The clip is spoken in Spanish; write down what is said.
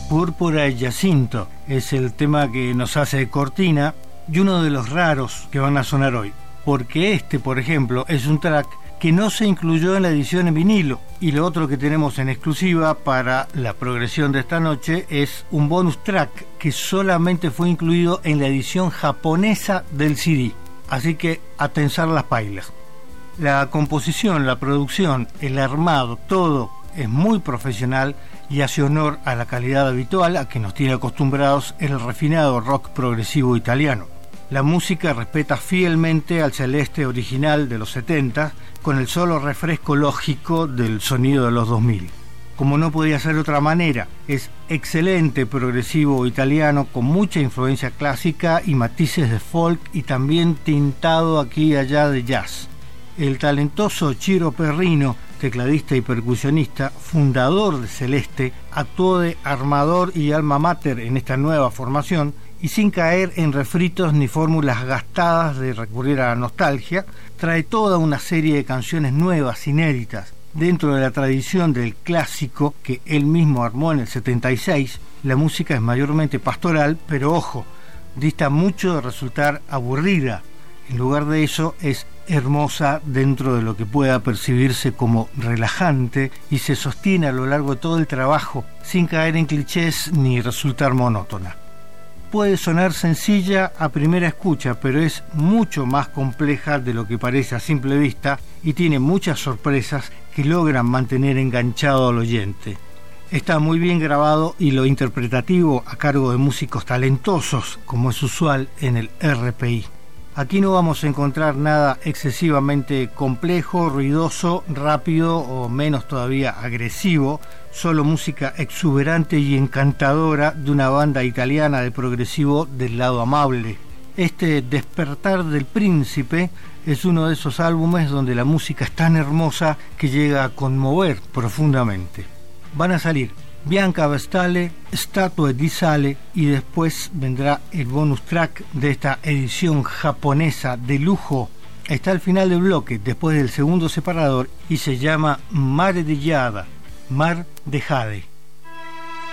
Púrpura y Jacinto es el tema que nos hace cortina y uno de los raros que van a sonar hoy, porque este, por ejemplo, es un track que no se incluyó en la edición en vinilo, y lo otro que tenemos en exclusiva para la progresión de esta noche es un bonus track que solamente fue incluido en la edición japonesa del CD, así que a tensar las pailas. La composición, la producción, el armado, todo es muy profesional y hace honor a la calidad habitual a que nos tiene acostumbrados el refinado rock progresivo italiano. La música respeta fielmente al celeste original de los 70, con el solo refresco lógico del sonido de los 2000. Como no podía ser de otra manera, es excelente progresivo italiano con mucha influencia clásica y matices de folk y también tintado aquí y allá de jazz. El talentoso Ciro Perrino, tecladista y percusionista, fundador de Celeste, actuó de armador y alma mater en esta nueva formación y sin caer en refritos ni fórmulas gastadas de recurrir a la nostalgia, trae toda una serie de canciones nuevas, inéditas, dentro de la tradición del clásico que él mismo armó en el 76. La música es mayormente pastoral, pero ojo, dista mucho de resultar aburrida. En lugar de eso, es hermosa dentro de lo que pueda percibirse como relajante y se sostiene a lo largo de todo el trabajo sin caer en clichés ni resultar monótona. Puede sonar sencilla a primera escucha, pero es mucho más compleja de lo que parece a simple vista y tiene muchas sorpresas que logran mantener enganchado al oyente. Está muy bien grabado y lo interpretativo a cargo de músicos talentosos, como es usual en el RPI. Aquí no vamos a encontrar nada excesivamente complejo, ruidoso, rápido o menos todavía agresivo, solo música exuberante y encantadora de una banda italiana de progresivo del lado amable. Este Despertar del Príncipe es uno de esos álbumes donde la música es tan hermosa que llega a conmover profundamente. Van a salir Bianca Vestale, Statue di Sale y después vendrá el bonus track de esta edición japonesa de lujo. Está al final del bloque, después del segundo separador, y se llama Mare di Jade, Mar de Jade.